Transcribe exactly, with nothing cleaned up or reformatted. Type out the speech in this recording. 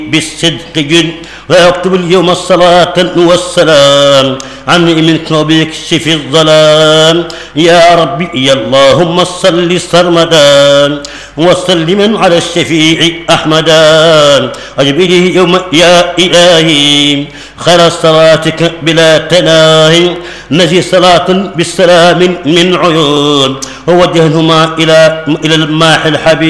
بالصدق جد ويكتب اليوم الصلاة والسلام عني منك وبيكشف الظلام يا ربي يا اللهم صل سرمدا وسلما على الشفيع أحمدا أجب إليه يوم يا إلهي خير صلاتك بلا تناهي نجي صلاة بالسلام من عيون ووجههما إلى إلى الماح الحبيب